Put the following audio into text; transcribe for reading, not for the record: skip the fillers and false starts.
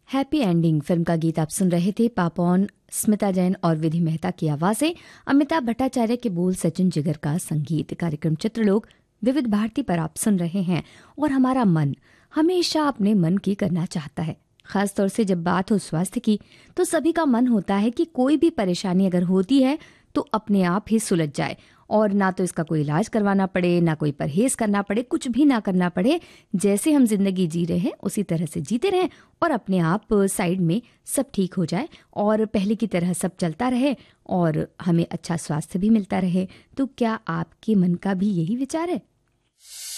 Happy ending film का गीत आप सुन रहे थे। पापौन, स्मिता जैन और विधि मेहता की आवाजें, अमिताभ भट्टाचार्य के बोल, सचिन जिगर का संगीत। कार्यक्रम चित्रलोक विविध भारती पर आप सुन रहे हैं। और हमारा मन हमेशा अपने मन की करना चाहता है। खासतौर से जब बात हो स्वास्थ्य की, तो सभी का मन होता है कि कोई भी परेशानी अगर होती है तो अपने आप ही सुलझ जाए और ना तो इसका कोई इलाज करवाना पड़े, ना कोई परहेज करना पड़े, कुछ भी ना करना पड़े। जैसे हम जिंदगी जी रहे हैं उसी तरह से जीते रहें और अपने आप साइड में सब ठीक हो जाए और पहले की तरह सब चलता रहे और हमें अच्छा स्वास्थ्य भी मिलता रहे। तो क्या आपके मन का भी यही विचार है?